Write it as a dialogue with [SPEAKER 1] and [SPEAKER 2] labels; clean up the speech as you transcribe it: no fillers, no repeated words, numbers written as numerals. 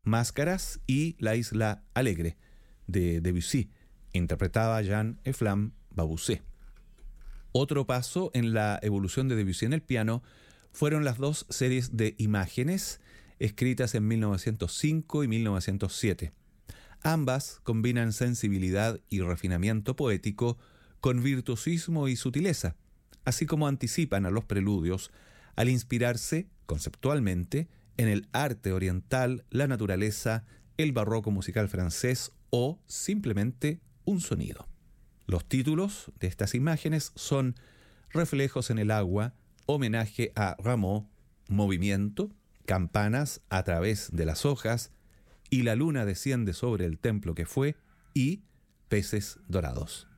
[SPEAKER 1] Máscaras y La Isla Alegre, de Debussy, interpretaba Jean-Efflam Babusset. Otro paso en la evolución de Debussy en el piano fueron las dos series de imágenes escritas en 1905 y 1907. Ambas combinan sensibilidad y refinamiento poético con virtuosismo y sutileza, así como anticipan a los preludios al inspirarse, conceptualmente, en el arte oriental, la naturaleza, el barroco musical francés o simplemente un sonido. Los títulos de estas imágenes son Reflejos en el agua, Homenaje a Rameau, Movimiento, Campanas a través de las hojas, y La luna desciende sobre el templo que fue, y Peces dorados.